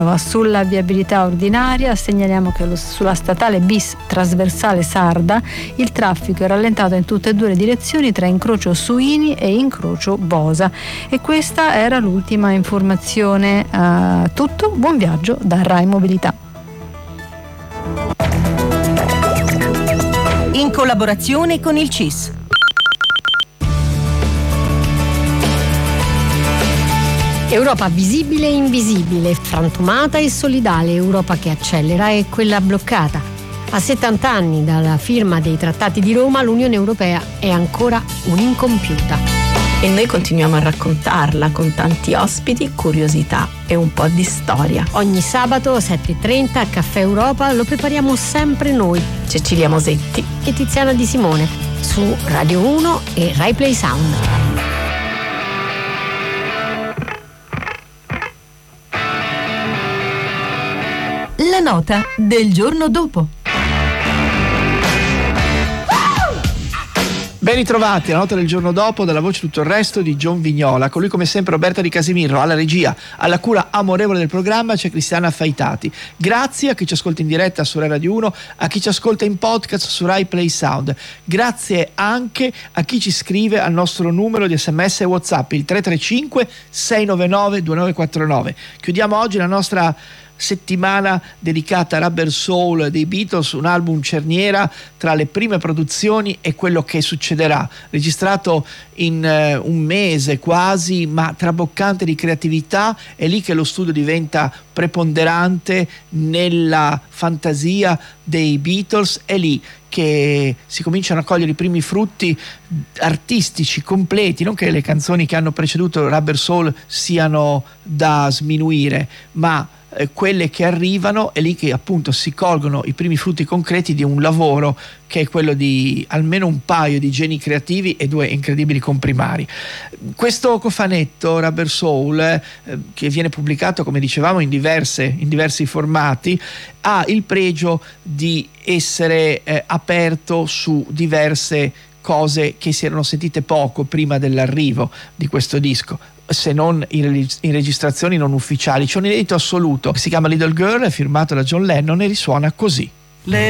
Sulla viabilità ordinaria segnaliamo che sulla statale bis trasversale sarda il traffico è rallentato in tutte e due le direzioni tra incrocio Suini e incrocio Bosa. E questa era l'ultima informazione. Tutto, buon viaggio da Rai Mobilità. In collaborazione con il CIS. Europa visibile e invisibile, frantumata e solidale, Europa che accelera e quella bloccata. A 70 anni dalla firma dei Trattati di Roma, l'Unione Europea è ancora un'incompiuta. E noi continuiamo a raccontarla con tanti ospiti, curiosità e un po' di storia. Ogni sabato 7:30 a Caffè Europa lo prepariamo sempre noi, Cecilia Mosetti e Tiziana Di Simone, su Radio 1 e Rai Play Sound. La nota del giorno dopo. Ben ritrovati, la nota del giorno dopo, dalla voce tutto il resto di John Vignola. Con lui come sempre Roberta Di Casimiro, alla regia, alla cura amorevole del programma c'è Cristiana Faitati. Grazie a chi ci ascolta in diretta su Rai Radio 1, a chi ci ascolta in podcast su Rai Play Sound. Grazie anche a chi ci scrive al nostro numero di SMS e WhatsApp, il 335 699 2949. Chiudiamo oggi la nostra settimana dedicata a Rubber Soul dei Beatles, un album cerniera tra le prime produzioni e quello che succederà, registrato in un mese quasi, ma traboccante di creatività. È lì che lo studio diventa preponderante nella fantasia dei Beatles, è lì che si cominciano a cogliere i primi frutti artistici completi. Non che le canzoni che hanno preceduto Rubber Soul siano da sminuire, ma quelle che arrivano è lì che appunto si colgono i primi frutti concreti di un lavoro che è quello di almeno un paio di geni creativi e due incredibili comprimari. Questo cofanetto Rubber Soul, che viene pubblicato, come dicevamo, in diversi formati, ha il pregio di essere aperto su diverse cose che si erano sentite poco prima dell'arrivo di questo disco, se non in registrazioni non ufficiali. C'è un inedito assoluto che si chiama Little Girl, è firmato da John Lennon e risuona così.